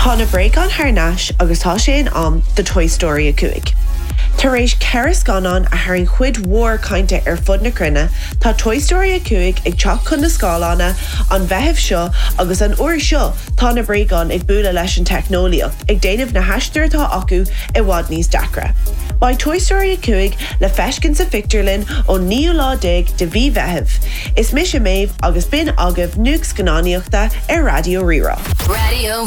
Tá na break an Harnash agus tá sé an the Toy Story a cuaig. Tar éis ceras ganán a thairn chuid mhór cainte ar fud na crunne, tá Toy Story a cuaig ag teach chun na scálána an bheitheh seo agus an uair seo tá na breagán ag bualadh leis an technoliacht ag déanamh na heistear atá acu i bhfad níos deacra. Ba Toy Story a cuaig le feiscin sa fictarlinn ó 19 de bhí bheitheh. Is mis a méh agus bin agah nuags gnáníochta ar Radio Rirá. Radio